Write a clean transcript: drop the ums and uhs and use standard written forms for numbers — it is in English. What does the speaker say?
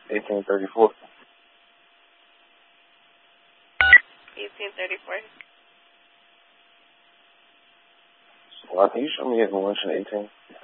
1834. 1834. Well, can you show me information 18?